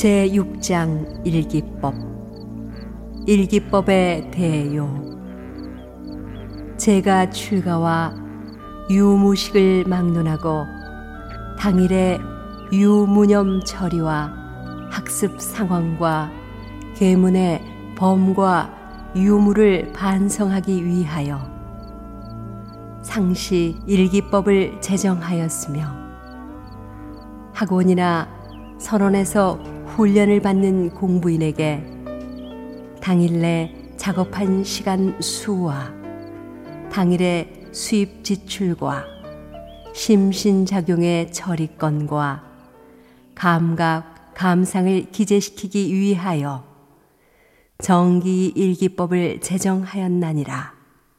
제6장 일기법. 일기법의 대요. 제가 출가와 유무식을 막론하고 당일에 유무념 처리와 학습 상황과 계문의 범과 유무를 반성하기 위하여 상시 일기법을 제정하였으며, 학원이나 선원에서 훈련을 받는 공부인에게 당일 내 작업한 시간 수와 당일의 수입 지출과 심신작용의 처리건과 감각, 감상을 기재시키기 위하여 정기일기법을 제정하였나니라.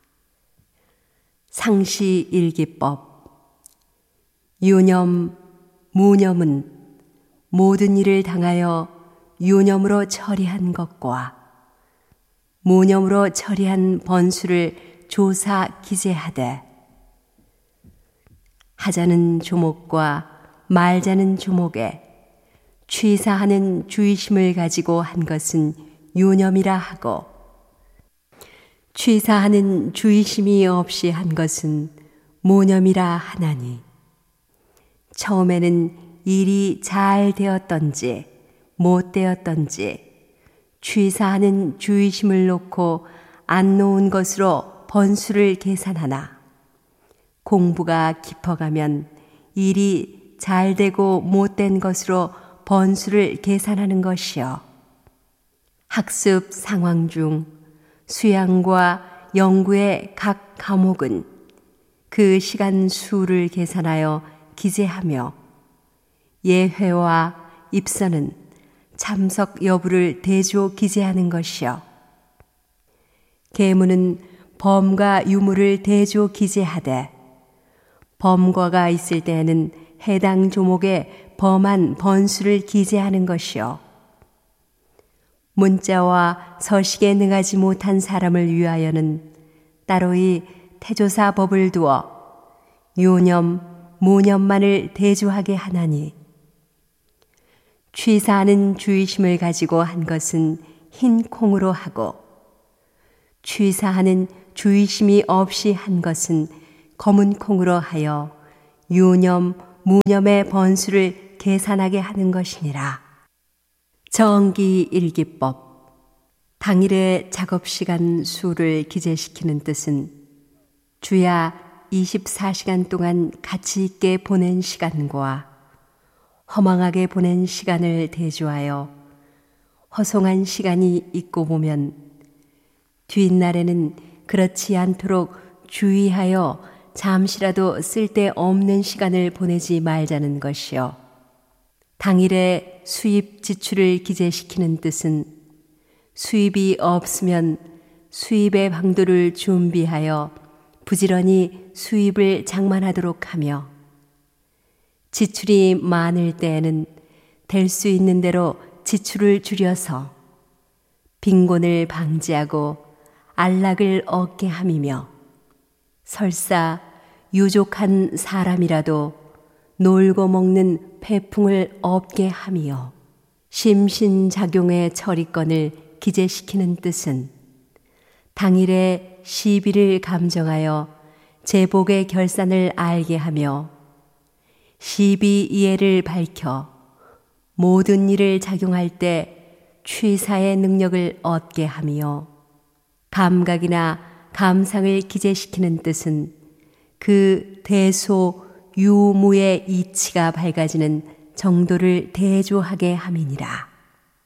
상시일기법. 유념, 무념은 모든 일을 당하여 유념으로 처리한 것과 무념으로 처리한 번수를 조사 기재하되, 하자는 조목과 말자는 조목에 취사하는 주의심을 가지고 한 것은 유념이라 하고, 취사하는 주의심이 없이 한 것은 무념이라 하나니, 처음에는 일이 잘 되었던지 못 되었던지 취사하는 주의심을 놓고 안 놓은 것으로 번수를 계산하나, 공부가 깊어가면 일이 잘 되고 못된 것으로 번수를 계산하는 것이요, 학습 상황 중 수양과 연구의 각 과목은 그 시간 수를 계산하여 기재하며, 예회와 입선은 참석 여부를 대조 기재하는 것이요, 계문은 범과 유무를 대조 기재하되, 범과가 있을 때에는 해당 조목에 범한 번수를 기재하는 것이요, 문자와 서식에 능하지 못한 사람을 위하여는 따로이 태조사법을 두어 유념, 무념만을 대조하게 하나니, 취사하는 주의심을 가지고 한 것은 흰 콩으로 하고, 취사하는 주의심이 없이 한 것은 검은 콩으로 하여 유념, 무념의 번수를 계산하게 하는 것이니라. 정기일기법. 당일의 작업시간 수를 기재시키는 뜻은 주야 24시간 동안 가치 있게 보낸 시간과 허망하게 보낸 시간을 대조하여 허송한 시간이 있고 보면 뒷날에는 그렇지 않도록 주의하여 잠시라도 쓸데없는 시간을 보내지 말자는 것이요, 당일에 수입 지출을 기재시키는 뜻은 수입이 없으면 수입의 방도를 준비하여 부지런히 수입을 장만하도록 하며, 지출이 많을 때에는 될 수 있는 대로 지출을 줄여서 빈곤을 방지하고 안락을 얻게 함이며, 설사 유족한 사람이라도 놀고 먹는 패풍을 얻게 함이요, 심신작용의 처리건을 기재시키는 뜻은 당일에 시비를 감정하여 제복의 결산을 알게 하며, 시비 이해를 밝혀 모든 일을 작용할 때 취사의 능력을 얻게 하며, 감각이나 감상을 기재시키는 뜻은 그 대소 유무의 이치가 밝아지는 정도를 대조하게 함이니라.